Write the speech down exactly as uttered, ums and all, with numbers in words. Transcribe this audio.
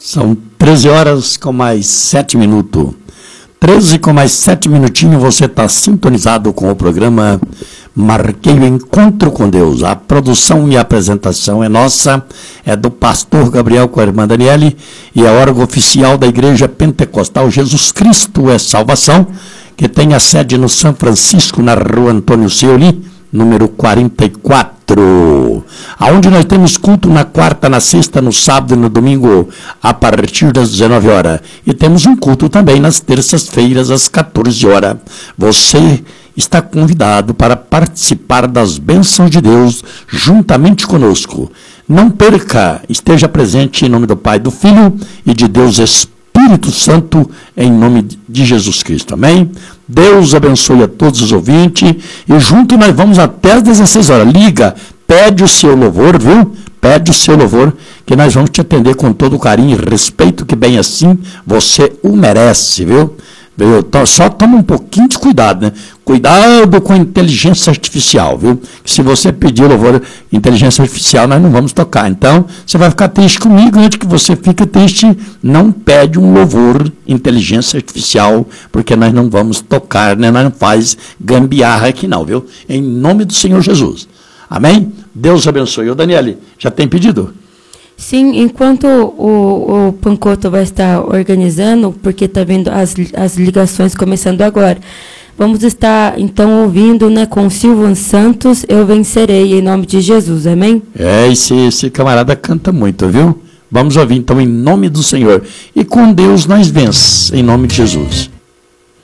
São treze horas com mais sete minutos. treze com mais sete minutinhos, você está sintonizado com o programa Marquei o Encontro com Deus. A produção e a apresentação é nossa, é do pastor Gabriel com a irmã Daniele, e a órgão oficial da Igreja Pentecostal Jesus Cristo é Salvação, que tem a sede no São Francisco, na rua Antônio Seoli, número quarenta e quatro, aonde nós temos culto na quarta, na sexta, no sábado e no domingo, a partir das dezenove horas. E temos um culto também nas terças-feiras, às quatorze horas. Você está convidado para participar das bênçãos de Deus juntamente conosco. Não perca, esteja presente em nome do Pai, do Filho e de Deus Espírito Santo, em nome de Jesus Cristo. Amém? Deus abençoe a todos os ouvintes, e junto nós vamos até às dezesseis horas. Liga, pede o seu louvor, viu? Pede o seu louvor, que nós vamos te atender com todo o carinho e respeito, que bem assim você o merece, viu? Viu? Só toma um pouquinho de cuidado, né? Cuidado com a inteligência artificial, viu? Se você pedir louvor inteligência artificial, nós não vamos tocar. Então, você vai ficar triste comigo. Antes que você fique triste, não pede um louvor inteligência artificial, porque nós não vamos tocar, né? Nós não faz gambiarra aqui não, viu? Em nome do Senhor Jesus. Amém? Deus abençoe. Ô, Daniele, já tem pedido? Sim, enquanto o, o Pancoto vai estar organizando, porque está vendo as, as ligações começando agora, vamos estar, então, ouvindo, né, com Silvan Santos, Eu Vencerei, em nome de Jesus, amém? É, esse, esse camarada canta muito, viu? Vamos ouvir, então, em nome do Senhor. E com Deus nós vence, em nome de Jesus.